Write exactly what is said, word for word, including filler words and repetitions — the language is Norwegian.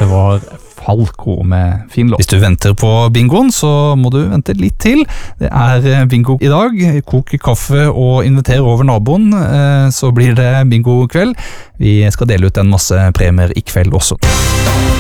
Det var Falco med fin låt. Hvis du venter på bingoen, så må du vente litt til. Det er bingo i dag. Kok kaffe og inviter over naboen, så blir det bingo kveld. Vi skal dele ut en masse premier i kveld også.